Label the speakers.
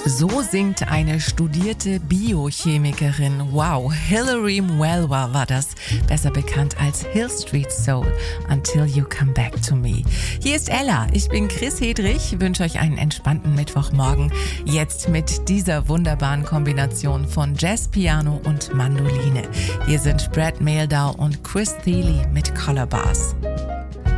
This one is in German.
Speaker 1: So singt eine studierte Biochemikerin. Wow, Hilary Muelwa war das, besser bekannt als Hill Street Soul, Until You Come Back to Me. Hier ist Ella, ich bin Chris Hedrich, wünsche euch einen entspannten Mittwochmorgen. Jetzt mit dieser wunderbaren Kombination von Jazz, Piano und Mandoline. Hier sind Brad Mehldau und Chris Thile mit Color Bars.